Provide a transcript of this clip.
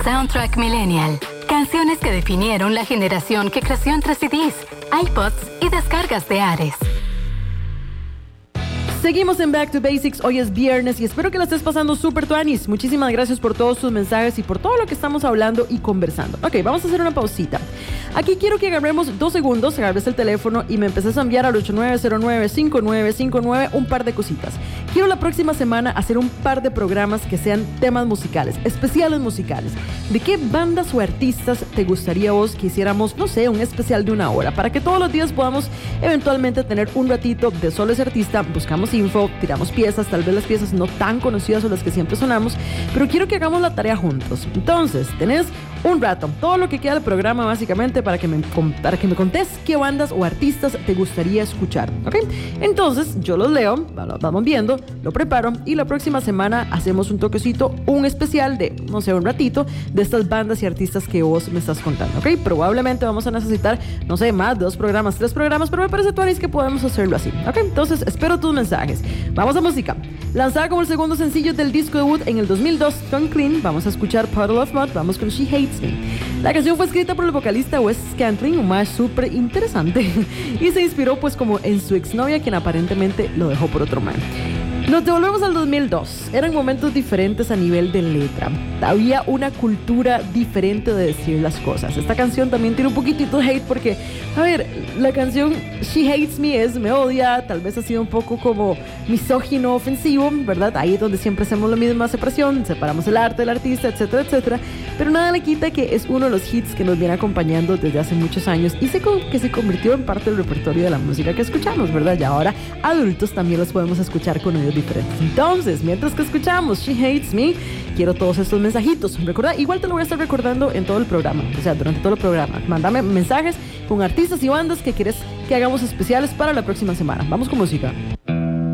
Soundtrack Millennial. Canciones que definieron la generación que creció entre CDs, iPods y descargas de Ares. Seguimos en Back to Basics, hoy es viernes y espero que la estés pasando súper tuanis. Muchísimas gracias por todos tus mensajes y por todo lo que estamos hablando y conversando. Ok, vamos a hacer una pausita. Aquí quiero que agarremos 2 segundos, agarres el teléfono y me empeces a enviar al 8909-5959 un par de cositas. Quiero la próxima semana hacer un par de programas que sean temas musicales, especiales musicales. ¿De qué bandas o artistas te gustaría a vos que hiciéramos, no sé, un especial de 1 hora? Para que todos los días podamos eventualmente tener un ratito de solo ese artista, buscamos info, tiramos piezas, tal vez las piezas no tan conocidas o las que siempre sonamos, pero quiero que hagamos la tarea juntos. Entonces, tenés un rato, todo lo que queda del programa básicamente para que me contés qué bandas o artistas te gustaría escuchar, ¿ok? Entonces, yo los leo, lo vamos viendo, lo preparo y la próxima semana hacemos un toquecito, un especial de, no sé, un ratito de estas bandas y artistas que vos me estás contando, ¿ok? Probablemente vamos a necesitar, no sé, más, 2 programas, 3 programas, pero me parece tuanis que podemos hacerlo así, ¿ok? Entonces, espero tus mensajes. Vamos a música. Lanzada como el segundo sencillo del disco debut en el 2002, Come Clean, vamos a escuchar Puddle of Mud, vamos con She Hates Me. La canción fue escrita por el vocalista Wes Scantling, un más súper interesante, y se inspiró pues como en su exnovia, quien aparentemente lo dejó por otro man. Nos devolvemos al 2002. Eran momentos diferentes a nivel de letra. Había una cultura diferente de decir las cosas. Esta canción también tiene un poquitito de hate porque, a ver, la canción She Hates Me es me odia, tal vez ha sido un poco como misógino, ofensivo, ¿verdad? Ahí es donde siempre hacemos la misma separación, separamos el arte del artista, etcétera, etcétera. Pero nada le quita que es uno de los hits que nos viene acompañando desde hace muchos años y que se convirtió en parte del repertorio de la música que escuchamos, ¿verdad? Y ahora adultos también los podemos escuchar con oídos diferentes. Entonces, mientras que escuchamos She Hates Me, quiero todos estos mensajitos. Recuerda, igual te lo voy a estar recordando en todo el programa, o sea, durante todo el programa. Mándame mensajes con artistas y bandas que quieres que hagamos especiales para la próxima semana. Vamos con música.